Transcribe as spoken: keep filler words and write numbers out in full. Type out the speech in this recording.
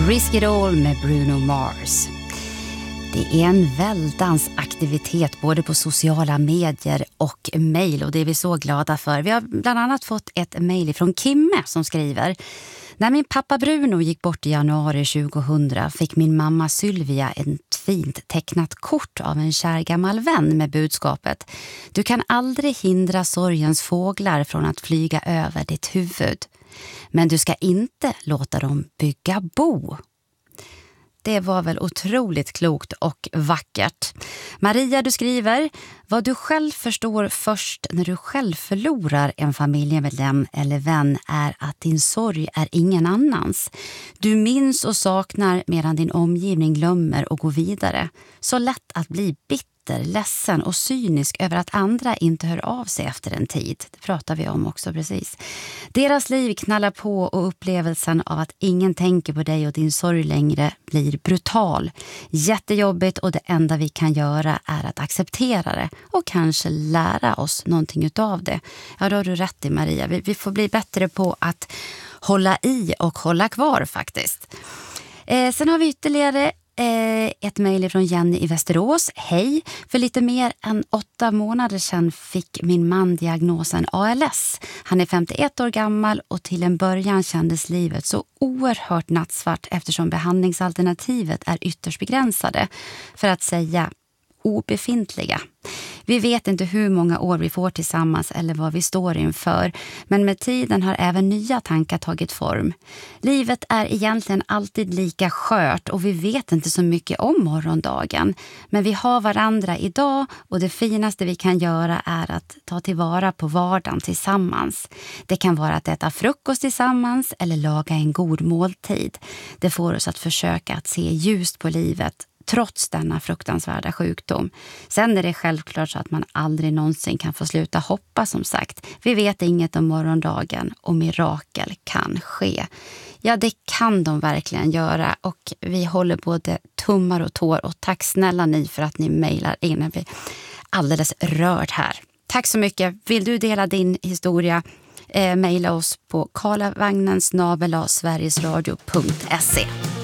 Risk It All med Bruno Mars. Det är en väldans aktivitet både på sociala medier och mejl, och det är vi så glada för. Vi har bland annat fått ett mejl från Kimme som skriver: när min pappa Bruno gick bort i januari tjugohundra fick min mamma Sylvia ett fint tecknat kort av en kär gammal vän med budskapet: du kan aldrig hindra sorgens fåglar från att flyga över ditt huvud. Men du ska inte låta dem bygga bo. Det var väl otroligt klokt och vackert. Maria, du skriver: vad du själv förstår först när du själv förlorar en familjemedlem eller vän är att din sorg är ingen annans. Du minns och saknar medan din omgivning glömmer och går vidare. Så lätt att bli bitter, ledsen och cynisk över att andra inte hör av sig efter en tid. Det pratar vi om också precis. Deras liv knallar på och upplevelsen av att ingen tänker på dig och din sorg längre blir brutal. Jättejobbigt, och det enda vi kan göra är att acceptera det och kanske lära oss någonting utav det. Ja, då har du rätt i, Maria. Vi, vi får bli bättre på att hålla i och hålla kvar faktiskt. Eh, sen har vi ytterligare ett mejl från Jenny i Västerås. Hej, för lite mer än åtta månader sedan fick min man diagnosen A L S. Han är femtioett år gammal och till en början kändes livet så oerhört nattsvart eftersom behandlingsalternativet är ytterst begränsade, för att säga obefintliga. Vi vet inte hur många år vi får tillsammans eller vad vi står inför, men med tiden har även nya tankar tagit form. Livet är egentligen alltid lika skört och vi vet inte så mycket om morgondagen. Men vi har varandra idag och det finaste vi kan göra är att ta tillvara på vardagen tillsammans. Det kan vara att äta frukost tillsammans eller laga en god måltid. Det får oss att försöka att se ljust på livet trots denna fruktansvärda sjukdom. Sen är det självklart så att man aldrig någonsin kan få sluta hoppas, som sagt. Vi vet inget om morgondagen och mirakel kan ske. Ja, det kan de verkligen göra, och vi håller både tummar och tår, och tack snälla ni för att ni mejlar in. Jag blir alldeles rörd här. Tack så mycket. Vill du dela din historia? Eh, mejla oss på karlavagnen snabel-a sverigesradio punkt se.